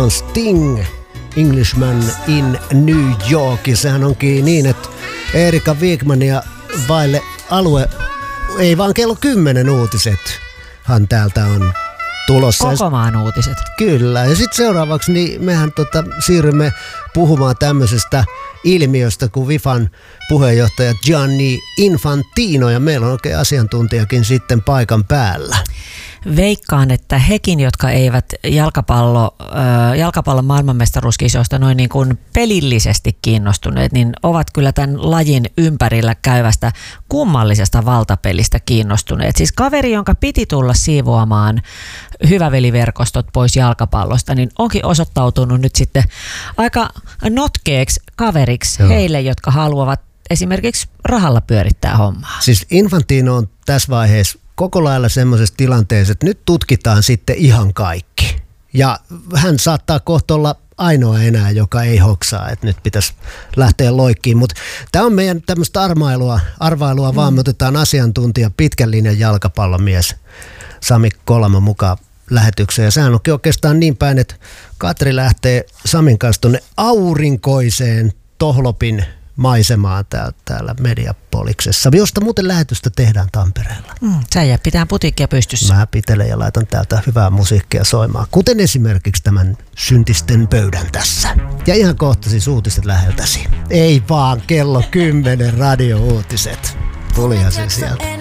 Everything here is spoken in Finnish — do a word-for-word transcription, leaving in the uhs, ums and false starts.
on Sting, Englishman in New York. Ja sehän onkin niin, että Erika Wigmania vaille alue, ei vaan kello kymmenen uutisethan täältä on tulossa. Koko maan uutiset. Kyllä. Ja sitten seuraavaksi niin mehän tota, siirrymme puhumaan tämmöisestä ilmiöstä kuin Fifan puheenjohtaja Gianni Infantino. Ja meillä on oikein asiantuntijakin sitten paikan päällä. Veikkaan, että hekin, jotka eivät jalkapallo, äh, jalkapallon maailmanmestaruuskisoista noin niin kuin pelillisesti kiinnostuneet, niin ovat kyllä tämän lajin ympärillä käyvästä kummallisesta valtapelistä kiinnostuneet. Siis kaveri, jonka piti tulla siivoamaan hyväveliverkostot pois jalkapallosta, niin onkin osoittautunut nyt sitten aika notkeeksi kaveriksi Joo. heille, jotka haluavat esimerkiksi rahalla pyörittää hommaa. Siis Infantino on tässä vaiheessa koko lailla semmoisessa tilanteessa, että nyt tutkitaan sitten ihan kaikki. Ja hän saattaa kohta olla ainoa enää, joka ei hoksaa, että nyt pitäisi lähteä loikkiin. Mutta tämä on meidän tämmöistä armailua, arvailua, mm. vaan me otetaan asiantuntija, pitkän linjan jalkapallomies Sami Kolamo mukaan lähetykseen. Ja sehän onkin oikeastaan niin päin, että Katri lähtee Samin kanssa tuonne aurinkoiseen Tohlopin maisemaan täällä, täällä Mediapoliksessa, josta muuten lähetystä tehdään Tampereella. Mm, sä jää pitää putiikkia pystyssä. Mä pitelen ja laitan täältä hyvää musiikkia soimaan, kuten esimerkiksi tämän Syntisten pöydän tässä. Ja ihan kohta siis uutiset läheltäsi. Ei vaan kello kymmenen radio-uutiset. Tulihan se sieltä.